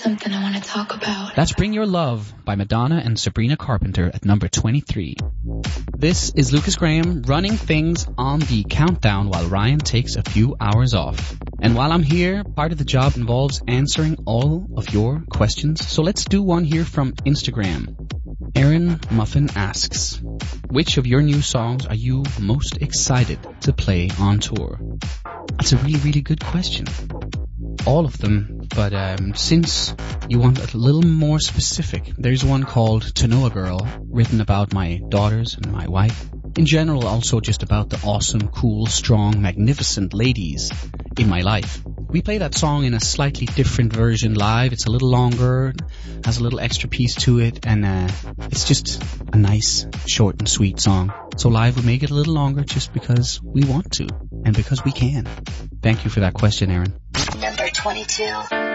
something I want to talk about. That's Bring Your Love by Madonna and Sabrina Carpenter at number 23. This is Lucas Graham running things on the countdown while Ryan takes a few hours off. And while I'm here, part of the job involves answering all of your questions. So let's do one here from Instagram. Aaron Muffin asks, which of your new songs are you most excited to play on tour? That's a really, really good question. All of them, but since you want a little more specific, there's one called To Know a Girl, written about my daughters and my wife. In general, also just about the awesome, cool, strong, magnificent ladies in my life. We play that song in a slightly different version live. It's a little longer, has a little extra piece to it, and it's just a nice, short and sweet song. So live we make it a little longer just because we want to, and because we can. Thank you for that question, Aaron. Number 22.